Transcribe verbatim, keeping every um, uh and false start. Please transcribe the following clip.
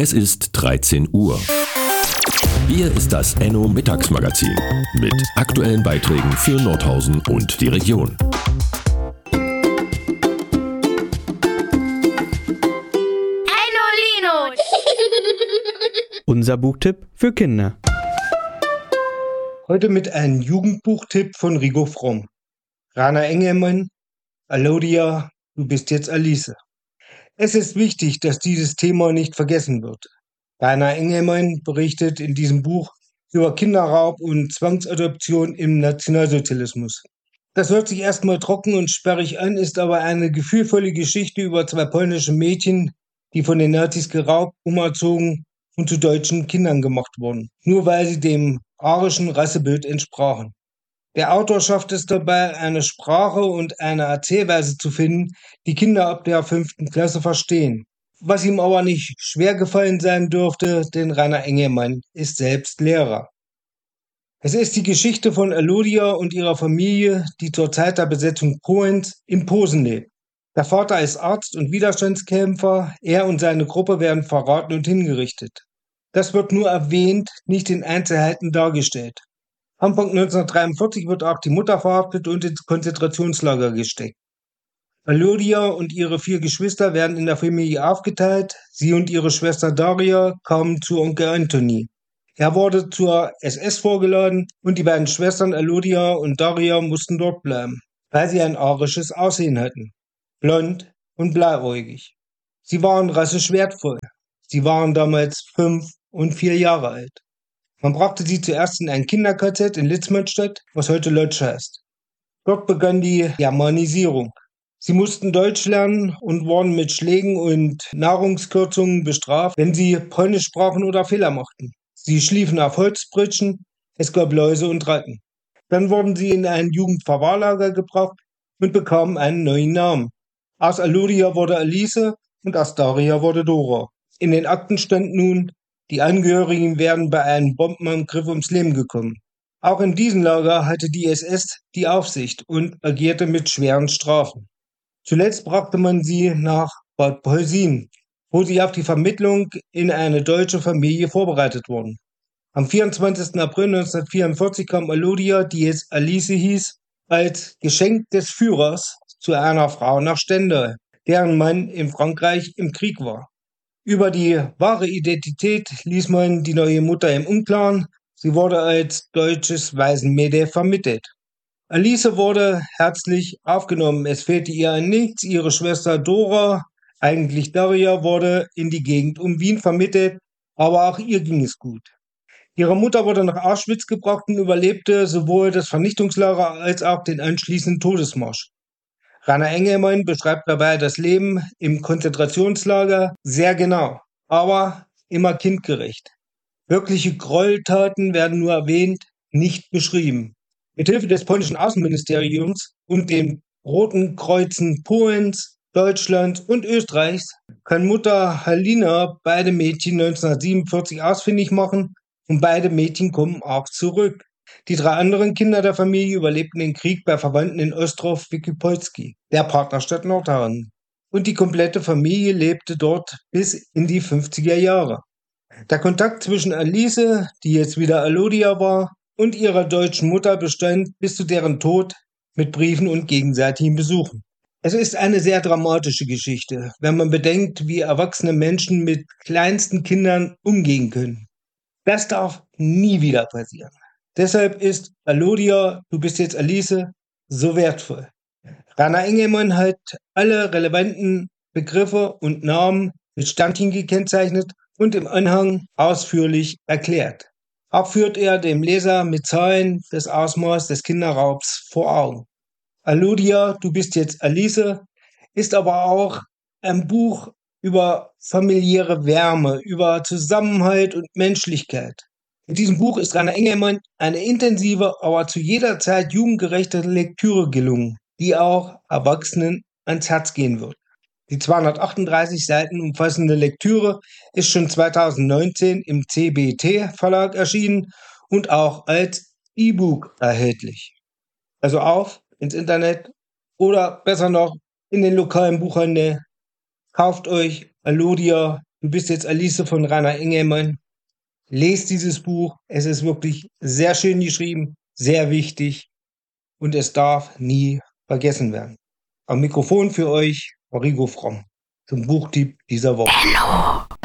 Es ist dreizehn Uhr. Hier ist das Enno Mittagsmagazin mit aktuellen Beiträgen für Nordhausen und die Region. Enno Unser Buchtipp für Kinder. Heute mit einem Jugendbuchtipp von Rigo Fromm. Rana Engelmann, Alodia, du bist jetzt Alice. Es ist wichtig, dass dieses Thema nicht vergessen wird. Rana Engelmann berichtet in diesem Buch über Kinderraub und Zwangsadoption im Nationalsozialismus. Das hört sich erstmal trocken und sperrig an, ist aber eine gefühlvolle Geschichte über zwei polnische Mädchen, die von den Nazis geraubt, umerzogen und zu deutschen Kindern gemacht wurden, nur weil sie dem arischen Rassebild entsprachen. Der Autor schafft es dabei, eine Sprache und eine Erzählweise zu finden, die Kinder ab der fünften Klasse verstehen. Was ihm aber nicht schwer gefallen sein dürfte, denn Rainer Engelmann ist selbst Lehrer. Es ist die Geschichte von Alodia und ihrer Familie, die zur Zeit der Besetzung Polens in Posen lebt. Der Vater ist Arzt und Widerstandskämpfer, er und seine Gruppe werden verraten und hingerichtet. Das wird nur erwähnt, nicht in Einzelheiten dargestellt. Anfang neunzehnhundertdreiundvierzig wird auch die Mutter verhaftet und ins Konzentrationslager gesteckt. Alodia und ihre vier Geschwister werden in der Familie aufgeteilt. Sie und ihre Schwester Daria kamen zu Onkel Anthony. Er wurde zur S S vorgeladen und die beiden Schwestern Alodia und Daria mussten dort bleiben, weil sie ein arisches Aussehen hatten. Blond und blauäugig. Sie waren rassisch wertvoll. Sie waren damals fünf und vier Jahre alt. Man brachte sie zuerst in ein Kinder-K Z in Litzmannstadt, was heute Lodz heißt. Dort begann die Germanisierung. Sie mussten Deutsch lernen und wurden mit Schlägen und Nahrungskürzungen bestraft, wenn sie Polnisch sprachen oder Fehler machten. Sie schliefen auf Holzpritschen, es gab Läuse und Ratten. Dann wurden sie in ein Jugendverwahrlager gebracht und bekamen einen neuen Namen. Aus Alodia wurde Alice und aus Daria wurde Dora. In den Akten stand nun: Die Angehörigen wären bei einem Bombenangriff ums Leben gekommen. Auch in diesem Lager hatte die S S die Aufsicht und agierte mit schweren Strafen. Zuletzt brachte man sie nach Bad Polsin, wo sie auf die Vermittlung in eine deutsche Familie vorbereitet wurden. Am vierundzwanzigsten April neunzehnhundertvierundvierzig kam Alodia, die jetzt Alice hieß, als Geschenk des Führers zu einer Frau nach Stendal, deren Mann in Frankreich im Krieg war. Über die wahre Identität ließ man die neue Mutter im Unklaren. Sie wurde als deutsches Waisenmädel vermittelt. Alice wurde herzlich aufgenommen. Es fehlte ihr an nichts. Ihre Schwester Dora, eigentlich Daria, wurde in die Gegend um Wien vermittelt, aber auch ihr ging es gut. Ihre Mutter wurde nach Auschwitz gebracht und überlebte sowohl das Vernichtungslager als auch den anschließenden Todesmarsch. Rana Engelmann beschreibt dabei das Leben im Konzentrationslager sehr genau, aber immer kindgerecht. Wirkliche Gräueltaten werden nur erwähnt, nicht beschrieben. Mithilfe des polnischen Außenministeriums und den Roten Kreuzen Polens, Deutschlands und Österreichs kann Mutter Halina beide Mädchen neunzehnhundertsiebenundvierzig ausfindig machen und beide Mädchen kommen auch zurück. Die drei anderen Kinder der Familie überlebten den Krieg bei Verwandten in Ostrów Wielkopolski, der Partnerstadt Nordhausen. Und die komplette Familie lebte dort bis in die fünfziger Jahre. Der Kontakt zwischen Alice, die jetzt wieder Alodia war, und ihrer deutschen Mutter bestand bis zu deren Tod mit Briefen und gegenseitigen Besuchen. Es ist eine sehr dramatische Geschichte, wenn man bedenkt, wie erwachsene Menschen mit kleinsten Kindern umgehen können. Das darf nie wieder passieren. Deshalb ist Alodia, du bist jetzt Alice, so wertvoll. Rana Engelmann hat alle relevanten Begriffe und Namen mit Sternchen gekennzeichnet und im Anhang ausführlich erklärt. Auch führt er dem Leser mit Zahlen das Ausmaß des Kinderraubs vor Augen. Alodia, du bist jetzt Alice, ist aber auch ein Buch über familiäre Wärme, über Zusammenhalt und Menschlichkeit. In diesem Buch ist Rana Engelmann eine intensive, aber zu jeder Zeit jugendgerechte Lektüre gelungen, die auch Erwachsenen ans Herz gehen wird. Die zweihundertachtunddreißig Seiten umfassende Lektüre ist schon zweitausendneunzehn im C B T Verlag erschienen und auch als E-Book erhältlich. Also auf ins Internet oder besser noch in den lokalen Buchhandel. Kauft euch Alodia, du bist jetzt Alice von Rainer Engelmann. Lest dieses Buch. Es ist wirklich sehr schön geschrieben, sehr wichtig und es darf nie vergessen werden. Am Mikrofon für euch Rigo Fromm zum Buchtipp dieser Woche. Hello.